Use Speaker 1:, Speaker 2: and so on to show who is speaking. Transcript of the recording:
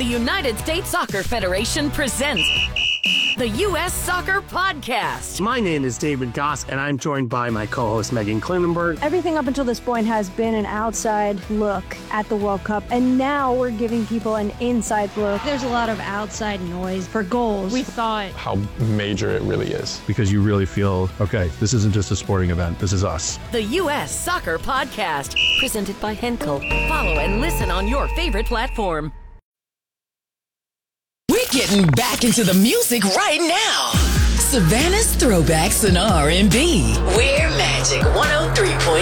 Speaker 1: The United States Soccer Federation presents the U.S. Soccer Podcast.
Speaker 2: My name is David Goss, and I'm joined by my co-host Megan Klinenberg.
Speaker 3: Everything up until this point has been an outside look at the World Cup, and now we're giving people an inside look.
Speaker 4: There's a lot of outside noise for goals.
Speaker 5: We thought
Speaker 6: how major it really is.
Speaker 7: Because you really feel, okay, this isn't just a sporting event, this is us.
Speaker 1: The U.S. Soccer Podcast, presented by Henkel. Follow and listen on your favorite platform.
Speaker 8: We're getting back into the music right now. Savannah's Throwbacks and R&B. We're Magic 103.7.